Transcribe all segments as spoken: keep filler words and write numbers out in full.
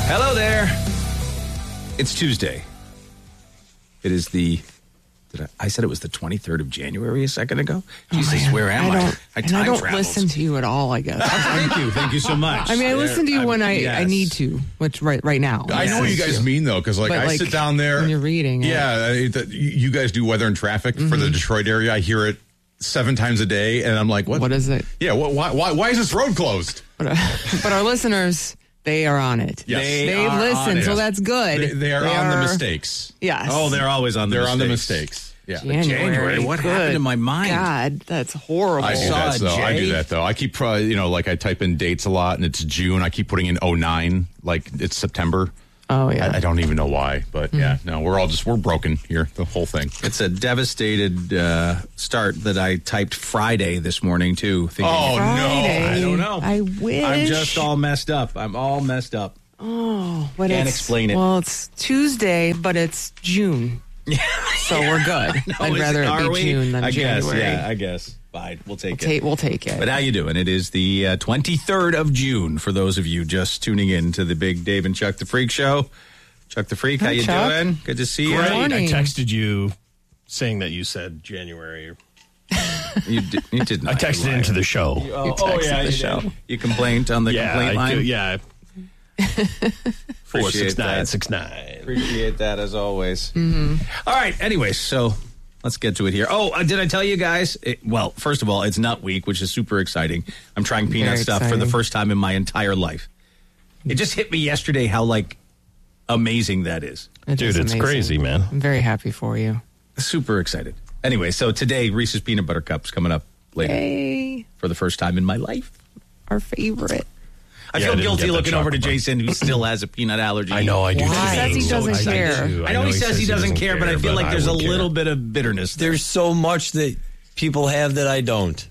Hello there. It's Tuesday. It is the... Did I, I said it was the twenty-third of January a second ago. Jesus, oh, where am I? I? I, Don't, I and time I don't traveled. listen to you at all, I guess. Thank you. Thank you so much. I mean, I listen to you I'm, when I, yes. I need to, which right right now. I know what you guys mean, though, because like But, I like, sit down there. when you're reading it. Yeah, I- the, you guys do weather and traffic for the Detroit area. I hear it seven times a day, and I'm like, what? What is it? Yeah, what, why, why, why is this road closed? But, uh, but our listeners, they are on it. Yes. They They are listen, on it. so that's good. They, they are on the mistakes. Yes. Oh, they're always on the They're mistakes. on the mistakes. Yeah. January. January, what Good happened to my mind? God, that's horrible. I do saw that it, though. I Jay. do that though. I keep, uh, you know, like I type in dates a lot, and it's June. I keep putting in oh nine, like it's September. Oh, yeah. I, I don't even know why, but yeah, no, we're all just we're broken here. The whole thing. It's a devastated uh, start that I typed Friday this morning, too. Thinking, Oh, Friday. no. I don't know. I wish. I'm just all messed up. I'm all messed up. Oh, what Can't it's- explain it. Well, it's Tuesday, but it's June. So we're good. No, I'd is rather it- it are be we? June than I January. guess, yeah, I guess. Fine, we'll take We'll it. take, we'll take it. But how you doing? It is the uh, twenty-third of June for those of you just tuning in to the big Dave and Chuck the Freak show. Chuck the Freak, Hi, how you Chuck. doing? Good to see you. Great. I morning. texted you saying that you said January. You did, you did not. I texted you into liar. the show. Oh, texted yeah, the you show. did. You complained on the yeah, complaint I line. do, yeah. Four Appreciate six nine that. six nine. Appreciate that as always. Mm-hmm. All right. Anyways, so let's get to it here. Oh, uh, did I tell you guys? It, well, first of all, it's Nut Week, which is super exciting. I'm trying peanut Very stuff for the exciting. first time in my entire life. It just hit me yesterday how like amazing that is. It Dude, is it's amazing. crazy, man. I'm very happy for you. Super excited. Anyway, so today Reese's Peanut Butter Cups coming up later Yay. for the first time in my life. Our favorite. I Yeah, I feel didn't guilty get the looking over to chocolate bar. Jason, who still has a peanut allergy. I know, I do. Why? too. He says he So doesn't excited care. too. I know he says he doesn't care, but I feel care, like but there's a would care. little bit of bitterness there. There's so much that people have that I don't.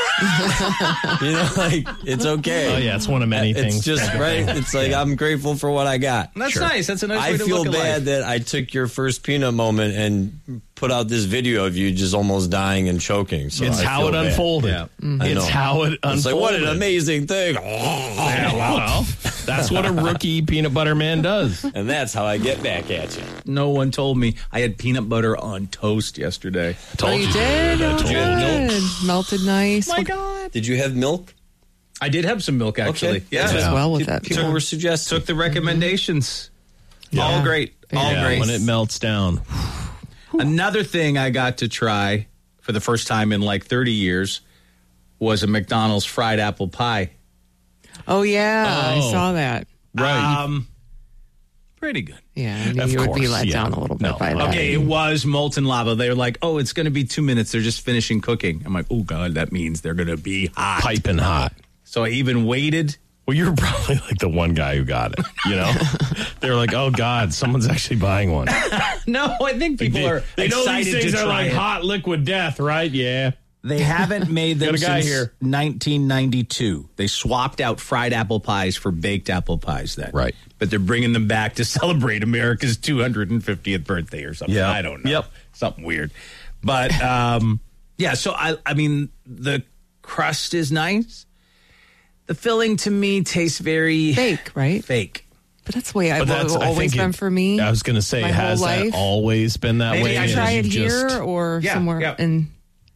You know, like, it's okay. Oh, yeah, it's one of many It's things. just, right? It's like, I'm grateful for what I got. That's Sure. nice. That's a nice I way to feel look at bad life. that I took your first peanut moment and put out this video of you just almost dying and choking. So It's I how feel it bad. unfolded. Yeah. I It's know. how it unfolded. It's like, what an amazing thing. Yeah, well, that's what a rookie peanut butter man does. And that's how I get back at you. No one told me I had peanut butter on toast yesterday. Told Oh, you did? I Oh, told you. good. Melted nice. My What- God. Did you have milk? I did have some milk, actually. Okay. Yeah. Goes Yeah. well with Pe- that. People were suggesting. Took the recommendations. Yeah. All great. All Yeah, great. when it melts down. Another thing I got to try for the first time in like thirty years was a McDonald's fried apple pie. Oh, yeah. I Oh. saw that. Right. Um, pretty good. Yeah, I knew Of you would be course, let yeah. down a little bit No. by that. Okay, it was molten lava. They were like, oh, it's going to be two minutes. They're just finishing cooking. I'm like, oh, God, that means they're going to be hot. Piping hot. So I even waited. Well, you're probably like the one guy who got it, you know? They're like, oh, God, someone's actually buying one. No, I think people they, are they know excited these things to are try like it. hot liquid death, right? Yeah. They haven't made them Got a guy since here. nineteen ninety-two. They swapped out fried apple pies for baked apple pies then. Right. But they're bringing them back to celebrate America's two hundred fiftieth birthday or something. Yep. I don't know. Yep. Something weird. But, um, yeah, so, I, I mean, the crust is nice. The filling to me tastes very Fake, right? fake. But that's the way I've But that's I always think been it- for me. I was going to say, my has whole that life. always been that Maybe way? I And Try it you here just- or Yeah, somewhere. yeah. And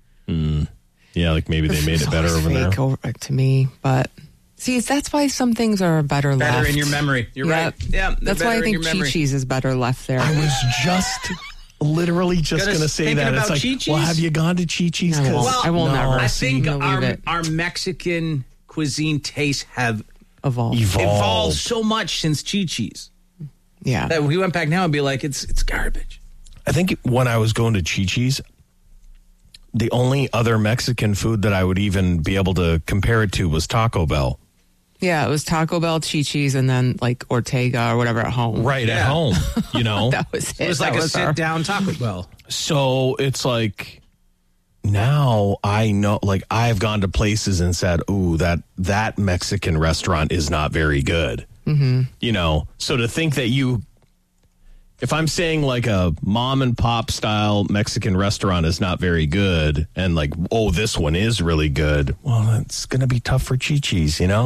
Yeah, like maybe they made it's it better always over there. fake over, to me. But see, that's why some things are better, Better left. in your memory. You're Yeah. right. Yeah, they're That's why I better in think your memory. Chi-Chi's is better left there. I was just literally just Gonna- going to say thinking that. about It's like, Chi-Chi's? well, have you gone to Chi-Chi's? I 'Cause- won't. Well, I will no, never. I see, think Believe our, it. our Mexican cuisine tastes have Evolved. Evolved. evolved so much since Chi-Chi's Yeah. that we went back now and be like, it's it's garbage. I think when I was going to Chi-Chi's, the only other Mexican food that I would even be able to compare it to was Taco Bell. Yeah, it was Taco Bell, Chi-Chi's, and then like Ortega or whatever at home. Right Yeah. at home, you know? That was it. It was like That a was our- sit down Taco Bell. So it's like now I know, like I've gone to places and said, ooh, that, that Mexican restaurant is not very good. Mm-hmm. You know, so to think that you, if I'm saying like a mom and pop style Mexican restaurant is not very good and like, oh, this one is really good, well, it's going to be tough for Chi-Chi's, you know?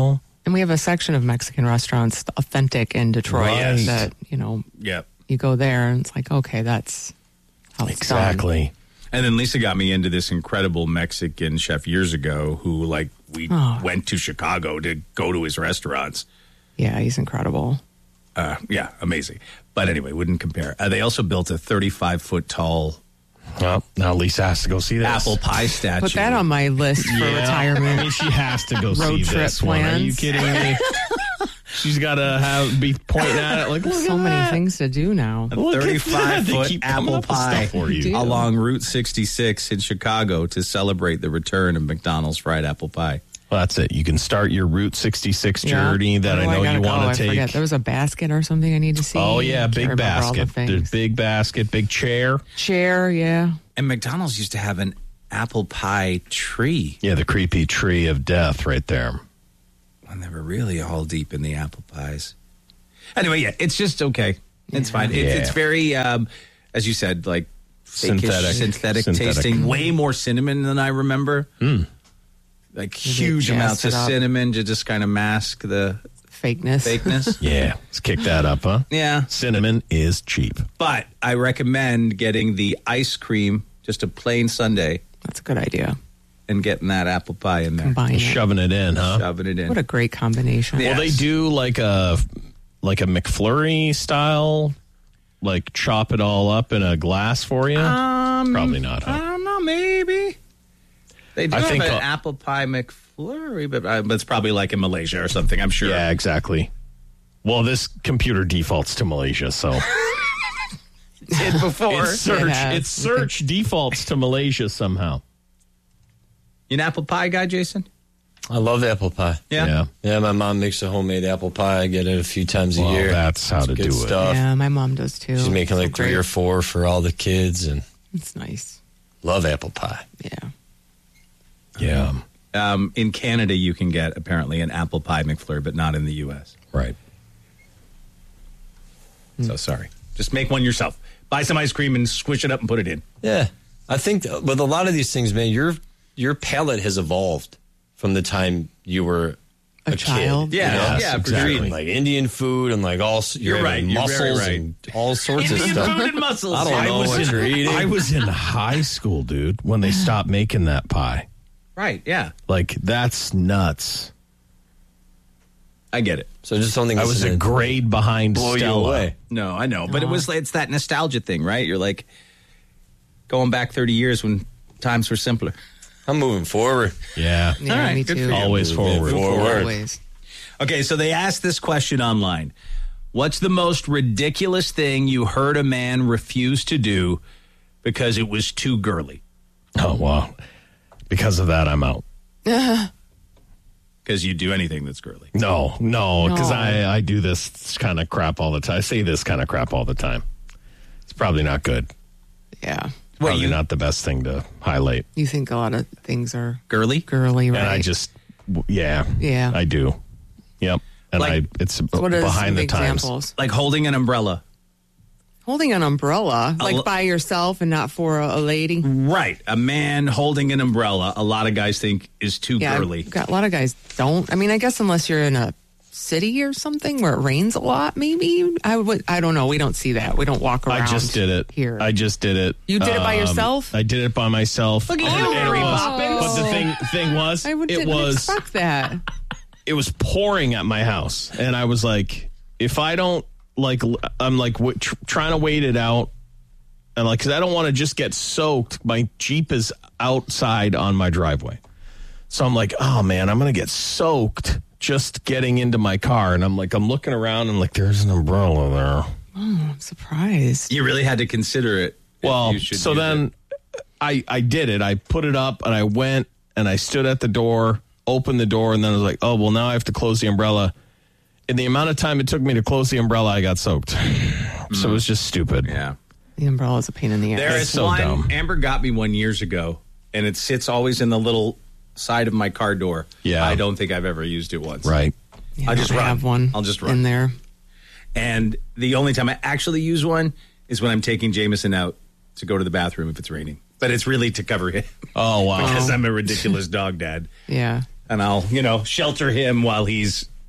And we have a section of Mexican restaurants, authentic in Detroit, Right. that, you know, Yeah. you go there and it's like, okay, that's how it's done. Exactly. And then Lisa got me into this incredible Mexican chef years ago who, like, we Oh. went to Chicago to go to his restaurants. Yeah, he's incredible. Uh, yeah, amazing. But anyway, wouldn't compare. Uh, they also built a thirty-five foot tall Well, now Lisa has to go see this. apple pie statue. Put that on my list for Yeah. retirement. I mean, she has to go Road see trip this one. Are you plans. kidding me? She's got to have be pointing at it like, There's look so at many that. things to do now. a Look at thirty-five that. They foot keep coming apple up with pie stuff for you. Do. along Route sixty-six in Chicago to celebrate the return of McDonald's fried apple pie. Well, that's it. You can start your Route sixty-six Yeah. journey that Where I do know gotta you go? want I to take. forget. There was a basket or something I need to see. Oh, yeah, I can't big remember all the basket. There's things. big basket, big chair. Chair, yeah. And McDonald's used to have an apple pie tree. Yeah, the creepy tree of death right there. And they were really all deep in the apple pies. Anyway, yeah, it's just okay. It's fine. It's, Yeah. it's very, um, as you said, like fake-ish, Synthetic. synthetic, Synthetic. tasting. Way more cinnamon than I remember. Like huge jazzed amounts it of up. cinnamon to just kind of mask the Fakeness. fakeness. Yeah, let's kick that up, huh? Yeah. Cinnamon is cheap. But I recommend getting the ice cream, just a plain sundae, That's a good idea. and getting that apple pie in there. Combine it. Shoving it in, huh? Shoving it in. What a great combination. Yeah. Well, they Yes. do like a like a McFlurry style, like chop it all up in a glass for you. Um, Probably not. I Huh? don't know. Maybe they do I have think an I'll- apple pie McFlurry, but, uh, but it's probably like in Malaysia or something. I'm sure. Yeah, exactly. Well, this computer defaults to Malaysia, so Did before. its search has. its search defaults to Malaysia somehow. You an apple pie guy, Jason? I love apple pie. Yeah. Yeah. Yeah, my mom makes a homemade apple pie. I get it a few times a Well, year. that's how It's to good do it. stuff. Yeah, my mom does too. She's making So like three great. or four for all the kids, and It's nice. love apple pie. Yeah. Yeah, Um, in Canada, you can get apparently an apple pie McFlurry, but not in the U S. right. So sorry. Just make one yourself. Buy some ice cream and squish it up and put it in. Yeah, I think th- with a lot of these things, man, your your palate has evolved from the time you were A a, child? kid. Yeah, you know? yeah, for You're sure. eating, like Indian food and like all s- you're, You're having right, you're very mussels right. and all sorts of Indian stuff. food and mussels. I don't I know was what in- you're eating. I was in high school, dude, when they stopped making that pie. Right, yeah. Like, that's nuts. I get it. So just something I was a gonna grade behind blow you Stella. away. No, I know. But it was it's that nostalgia thing, right? You're like going back thirty years when times were simpler. I'm moving forward. Yeah. Yeah, All right, me good too. for you. Always forward. Forward. Always. Okay, so they asked this question online. What's the most ridiculous thing you heard a man refuse to do because it was too girly? Oh, wow. Because of that, I'm out. Because you do anything that's girly. No, no, because No. I, I do this kind of crap all the time. I say this kind of crap all the time. It's probably not good. Yeah. Probably you- not the best thing to highlight. You think a lot of things are Girly? girly, right? And I just, w- yeah, Yeah. I do. Yep. And Like- I, it's what are behind some the times. examples? Like holding an umbrella. Holding an umbrella, like l- by yourself and not for a, a lady. Right. A man holding an umbrella, a lot of guys think is too Yeah, girly. got, a lot of guys don't. I mean, I guess unless you're in a city or something where it rains a lot, maybe. I would. I don't know. We don't see that. We don't walk around. I just did it. here. I just did it. You did it by Um, yourself? I did it by myself. Look at And- you, and it Mary was- Poppins. But the thing thing was, I would, it didn't was expect that. it was pouring at my house, and I was like, if I don't like, l- I'm like w- tr- trying to wait it out, and like, because I don't want to just get soaked. My Jeep is outside on my driveway, so I'm like, oh man, I'm gonna get soaked just getting into my car, and I'm like, I'm looking around, and like, there's an umbrella there. I'm surprised. You really had to consider it. if Well, you should so use then it. I I did it. I put it up, and I went and I stood at the door, opened the door, and then I was like, oh well, now I have to close the umbrella. In the amount of time it took me to close the umbrella, I got soaked. So it was just stupid. Yeah. The umbrella is a pain in the ass. There That's is so one. dumb. Amber got me one years ago, and it sits always in the little side of my car door. Yeah. I don't think I've ever used it once. Right. Yeah, I'll just I run. have one. I'll just run. in there. And the only time I actually use one is when I'm taking Jameson out to go to the bathroom if it's raining. But it's really to cover him Oh wow. because I'm a ridiculous dog dad. Yeah. And I'll, you know, shelter him while he's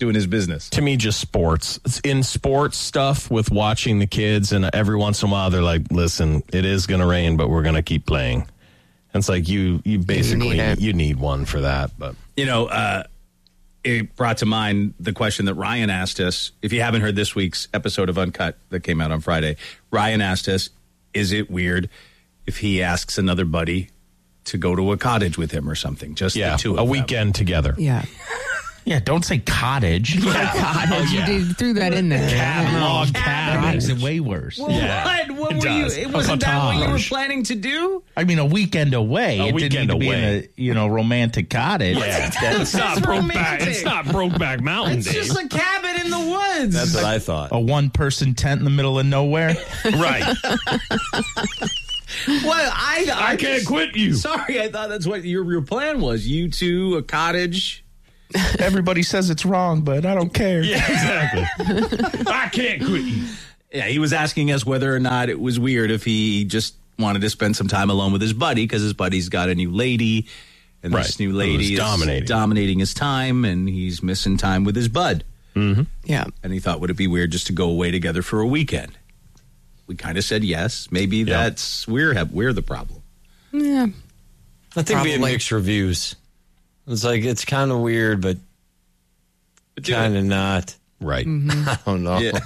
doing his business. To me, just sports. It's in sports stuff with watching the kids, and every once in a while they're like, listen, it is going to rain, but we're going to keep playing. And it's like you you basically, You you need need, it. one for that. But You know, uh, it brought to mind the question that Ryan asked us. If you haven't heard this week's episode of Uncut that came out on Friday, Ryan asked us, is it weird if he asks another buddy to go to a cottage with him or something? Just yeah, the two of a them. weekend together. Yeah. Yeah, don't say cottage. God, you did, threw that in there. Log That makes it way worse. Well, Yeah, what? What it were does. you? A Wasn't that what you were cottage. planning to do? I mean, a weekend away. A it weekend didn't need to be away. in a you know romantic cottage. Yeah. It's not Brokeback. It's not Brokeback Mountain, It's Dave. just a cabin in the woods. That's what I thought. A one-person tent in the middle of nowhere. right. Well, I, I, I can't quit you. Sorry, I thought that's what your your plan was. You two, a cottage. Everybody says it's wrong, but I don't care. Yeah, exactly. I can't quit you. Yeah, he was asking us whether or not it was weird if he just wanted to spend some time alone with his buddy because his buddy's got a new lady, and Right. this new Who's lady is dominating. dominating his time, and he's missing time with his bud. Yeah. And he thought, would it be weird just to go away together for a weekend? We kind of said yes. Maybe Yeah. that's we're have we're the problem. Yeah. I think we had Probably. mixed reviews. It's like, it's kind of weird, but kind of not. Right. I don't know. Yeah.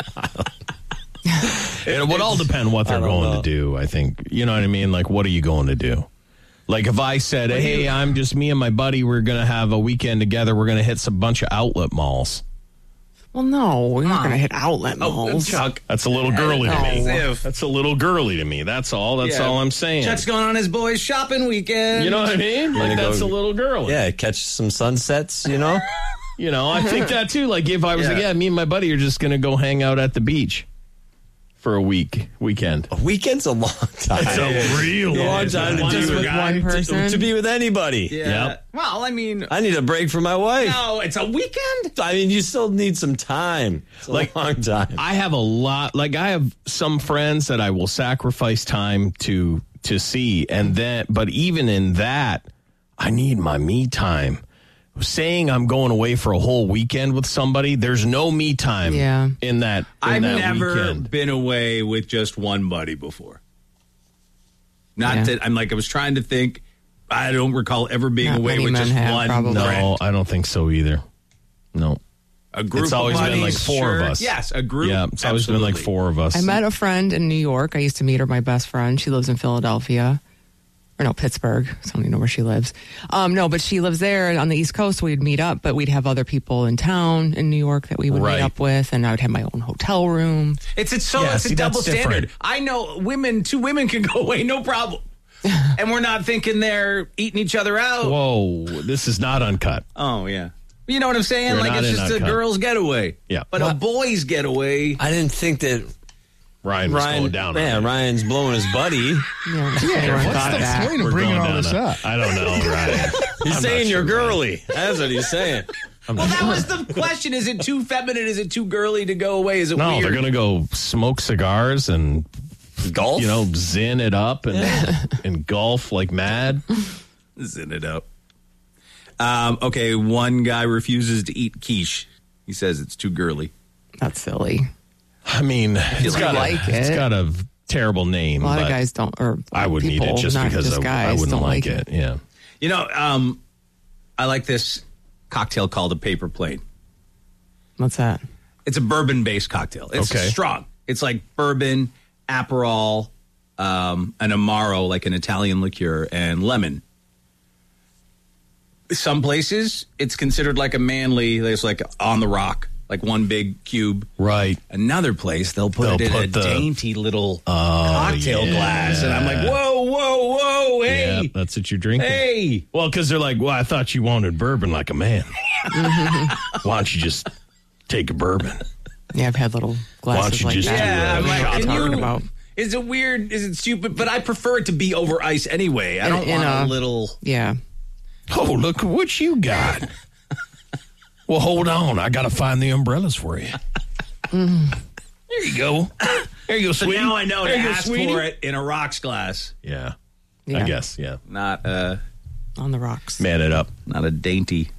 It would all depend what they're I don't going know. to do, I think. You know what I mean? Like, what are you going to do? Like, if I said, hey, I'm just me and my buddy, we're going to have a weekend together, we're going to hit some bunch of outlet malls. Well, no, we're not going to hit outlet Oh, malls. Chuck. That's a little girly to me. No. That's a little girly to me. That's all. That's Yeah. all I'm saying. Chuck's going on his boys' shopping weekend. You know what I mean? Like, gonna that's go- a little girly. Yeah, catch some sunsets, you know? You know, I think that too. Like, if I was Yeah. like, yeah, me and my buddy are just going to go hang out at the beach for a week, weekend. A weekend's a long time. It's a real long time to, Just do, with one person? to be with anybody. Yeah. Yep. Well, I mean, I need a break from my wife. no, it's a weekend. I mean, you still need some time. It's a Like- long time. I have a lot. Like, I have some friends that I will sacrifice time to to see, and then, but even in that, I need my me time. Saying I'm going away for a whole weekend with somebody, there's no me time. Yeah. in that. In I've that never weekend. been away with just one buddy before. Not Yeah. that I'm like I was trying to think. I don't recall ever being Not away many with men just have, one probably. friend. No, I don't think so either. No. A group. It's always of been buddies, like four sure. of us. Yes, a group. Yeah, it's always been like absolutely. four of us. I met a friend in New York. I used to meet her, my best friend. She lives in Philadelphia. Or no, Pittsburgh. So I don't even know where she lives. Um, no, but she lives there on the East Coast. We'd meet up, but we'd have other people in town in New York that we would Right. meet up with, and I would have my own hotel room. It's it's so Yeah, it's see, a double that's different. standard. I know women, two women can go away, no problem. And we're not thinking they're eating each other out. Whoa, this is not uncut. Oh yeah. You know what I'm saying? We're like not it's in just a Uncut. girl's getaway. Yeah. But a boy's getaway. I didn't think that Ryan was Ryan, going down. on yeah, it. Ryan's blowing his buddy. Yeah, anyone thought that. point We're of bringing going all down this a- up? I don't know, Ryan. He's I'm saying not you're sure, Ryan. girly. That's what he's saying. Well, that was the question. Is it too feminine? Is it too girly to go away? Is it No, weird? they're going to go smoke cigars and, Golf? you know, zin it up and, and golf like mad. Zin it up. Um, okay, one guy refuses to eat quiche. He says it's too girly. That's silly. I mean, it's like got, a, like it's it. got a terrible name. A lot of but guys don't, or I wouldn't eat people, it just not because just I, guys, I wouldn't don't like it. Yeah. You know, um, I like this cocktail called a paper plane. What's that? It's a bourbon-based cocktail. It's Okay. strong. It's like bourbon, Aperol, um, an Amaro, like an Italian liqueur, and lemon. Some places, it's considered like a manly, it's like on the rock, like one big cube. Right. Another place, they'll put They'll it in put a the- dainty little cocktail yeah. glass. And I'm like, whoa, whoa, whoa, Yeah, hey, that's what you're drinking. hey. Well, because they're like, well, I thought you wanted bourbon like a man. Why don't you just take a bourbon? Yeah, I've had little glasses you like just that. do, uh, Yeah, I'm I know like, what can you're talking you, about. is it weird? Is it stupid? But I prefer it to be over ice anyway. I In- don't in want a, a- little. Yeah. Oh, look what you got. Well, hold on. I got to find the umbrellas for you. There you go. There you go, So sweetie. now I know to There you go, ask sweetie. for it in a rocks glass, Yeah. Yeah. I guess, yeah. not uh, On the rocks. Man it up. not a dainty.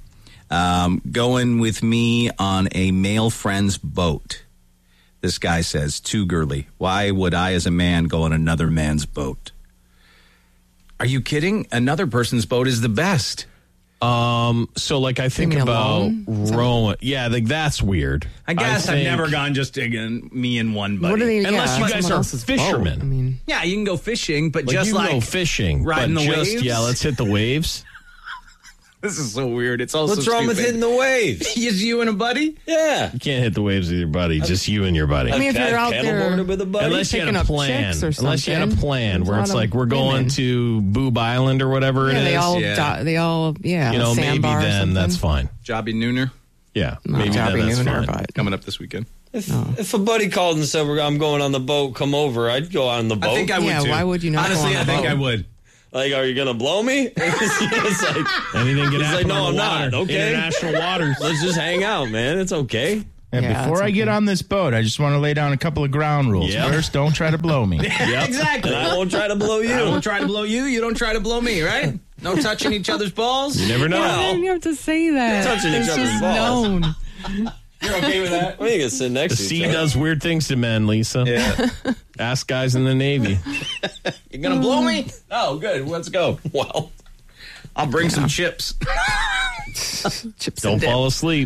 Um, going with me on a male friend's boat. This guy says, too girly. Why would I, as a man, go on another man's boat? Are you kidding? Another person's boat is the best. Um, so like I think mean about alone? rowing. Yeah, like that's weird. I guess I I've think- never gone just again, me and one buddy. What are they? Unless yeah, you guys someone are else's fishermen. boat. I mean, Yeah, you can go fishing, but Like just you like go fishing, riding but the just, waves. Yeah, let's hit the waves. This is so weird. It's also What's wrong with hitting the waves? Is you and a buddy? Yeah. You can't hit the waves with your buddy, just you and your buddy. I mean, if I've you're out paddleboarded there, with a buddy. Unless you had picking a up plan. chicks or Unless you had a something. plan There's where a it's lot of like we're going women. to Boob Island or whatever it yeah, is. they all, yeah. do- they all, yeah, you know, maybe sandbar or then that's something. fine. Jobby Nooner Yeah, Not maybe then Jobby that's Nooner, fine. but coming up this weekend. If, if a buddy called and said, "We're- I'm going on the boat, come over," I'd go on the boat. I think I would Yeah, too. why would you not go Honestly, on I a think boat? I would. Like, are you going to blow me? It's like, Anything can He's happen like, "No, on the I'm water. not. Okay. International waters. let's just hang out, man. It's okay. And Yeah, before that's I get okay. on this boat, I just want to lay down a couple of ground rules. Yep. First, don't try to blow me. Exactly. And I won't try to blow you. I won't try to blow you. You don't try to blow me, right? No touching each other's balls. You never know. Why do you have to say that? Touching each it's other's just balls. known. You're okay with that? We can sit next The to sea each other. does weird things to men, Lisa. Yeah. Ask guys in the Navy. You're gonna blow me? Oh, good. Let's go. Well, I'll bring some chips. Chips Don't and dip. fall asleep.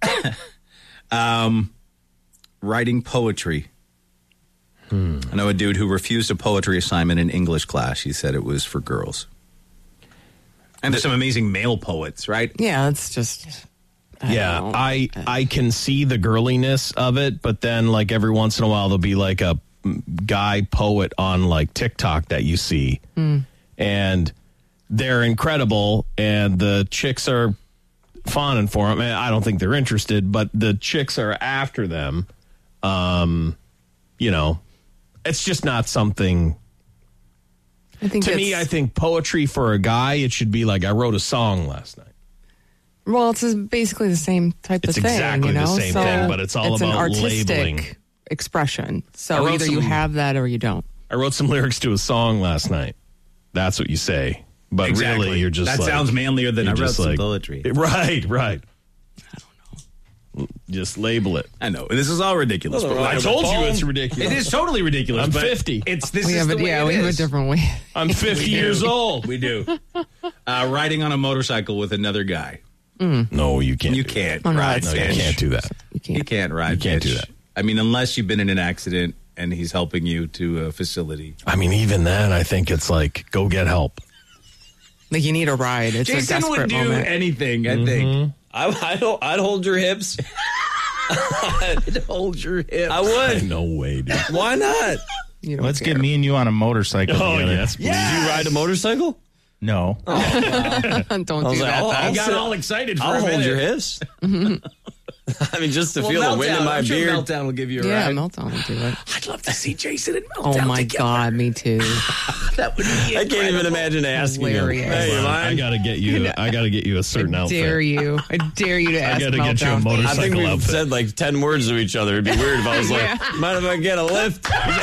Um, writing poetry. I know a dude who refused a poetry assignment in English class. He said it was for girls. And there's some amazing male poets, right? Yeah, it's just. I Yeah, don't know. I I can see the girliness of it, but then like every once in a while there'll be like a mm, guy poet on like TikTok that you see, and they're incredible, and the chicks are fawning for them. I don't think they're interested, but the chicks are after them. Um, you know, it's just not something. I think To me, it's- I think poetry for a guy, it should be like I wrote a song last night. Well, it's basically the same type It's of thing. exactly you the know? same so thing, but it's all it's about an artistic labeling. expression. I So wrote either you some- have that or you don't. I wrote some lyrics to a song last night. That's what you say. But Exactly. really, you're just That like, sounds manlier than you're I wrote just some like- poetry. Right, right. I don't know. Just label it. I know. This is all ridiculous. Nothing but wrong I with told a you poem. it's ridiculous. it is totally ridiculous. I'm but fifty. It's this We is have the a, way yeah, it we have a is. different way. I'm fifty We years do. old. We do. Uh, riding on a motorcycle with another guy. No, you can't. You do can't Oh, no, ride. that's That. No, you bitch. can't do that. You can't. You can't ride. You can't bitch. do that. I mean, unless you've been in an accident and he's helping you to a facility. I mean, even then, I think it's like, go get help. Like you need a ride. It's a Jason desperate would do moment. anything, I think. I, I'd, I'd hold your hips. I'd hold your hip. I would. No way, dude. Why not? You don't Let's care. get me and you on a motorcycle Oh, together. yes. Did you ride a motorcycle? No. Don't I do was like, that. oh, though. I'll I got sit- all excited for I'll a hold minute. your hips. I mean, just to Well, feel the wind Meltdown, in my I'm sure beard. Meltdown will give you a yeah, ride. Meltdown will do it. I'd love to see Jason and Meltdown Oh my together. God, me too. That would be I can't even imagine asking him. Hilarious. Hey, you I mind? gotta get you. I gotta get you a certain I outfit. dare you. I dare you to ask gotta get you a Meltdown. motorcycle. I think we've outfit. said like ten words to each other. It'd be weird if I was Yeah. like, mind if I get a lift?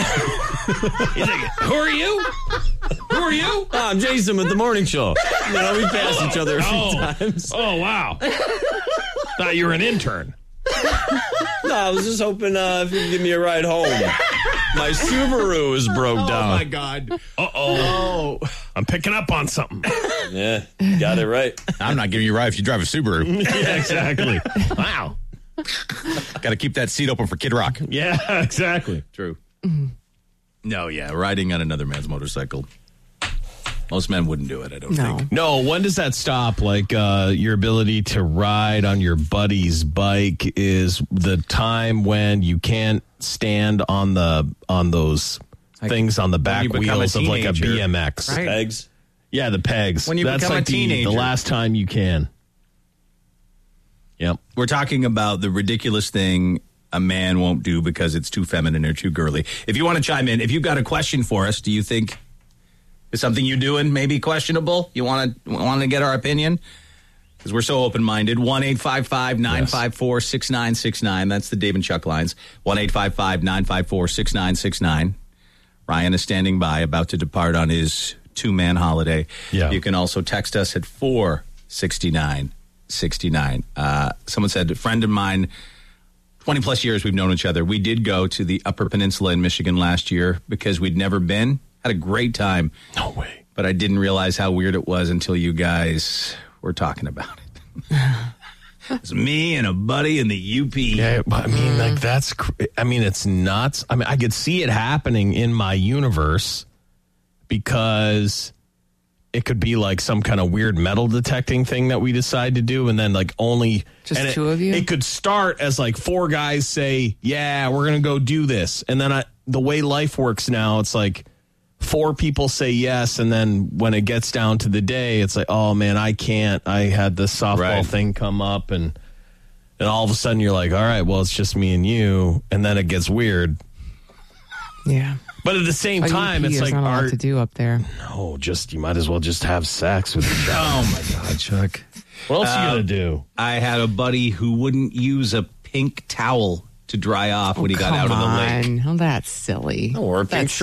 He's like, who are you? Who are you? Oh, I'm Jason with the morning show. You know, we passed each other a few Oh, times. oh wow. Thought you were an intern. No, I was just hoping uh, if you could give me a ride home. My Subaru is broke Oh down. my God. Uh oh. I'm picking up on something. Yeah, got it right. I'm not giving you a ride if you drive a Subaru. Yeah, exactly. Wow. Got to keep that seat open for Kid Rock. Yeah, exactly. True. No, yeah, riding on another man's motorcycle. Most men wouldn't do it, I don't No. think. No, when does that stop? Like uh, your ability to ride on your buddy's bike is the time when you can't stand on the on those things on the back you become a wheels of like a teenager, B M X. right? Eggs. Yeah, the pegs. When you That's become a like the, teenager. the last time you can. Yep. We're talking about the ridiculous thing a man won't do because it's too feminine or too girly. If you want to chime in, if you've got a question for us, do you think is something you doing maybe questionable? You want to want to get our opinion? Because we're so open-minded. one eight five five nine five four six nine six nine. That's the Dave and Chuck lines. one eight five five nine five four six nine six nine. Ryan is standing by, about to depart on his two-man holiday. Yeah. You can also text us at four sixty-nine sixty-nine. Uh, someone said, a friend of mine, twenty plus years we've known each other. We did go to the Upper Peninsula in Michigan last year because we'd never been. Had a great time. No way. But I didn't realize how weird it was until you guys were talking about it. It's me and a buddy in the U P. Yeah, but I mean, like that's. cr- I mean, it's nuts. I mean, I could see it happening in my universe because it could be like some kind of weird metal detecting thing that we decide to do, and then like only Just and two it, of you? It could start as like four guys say, "Yeah, we're gonna go do this," and then I, the way life works now, it's like four people say yes, and then when it gets down to the day, it's like, oh man, I can't. I had this softball Right. thing come up, and and all of a sudden you're like, all right, well, it's just me and you, and then it gets weird. Yeah. But at the same A time, U P it's is like, not a lot our, to do up there. no, just you might as well just have sex with each other. Oh, my God, Chuck. What else Um, you gonna do? I had a buddy who wouldn't use a pink towel to dry off when he got Come out of the lake. on. Oh, that's silly. Or a pink That's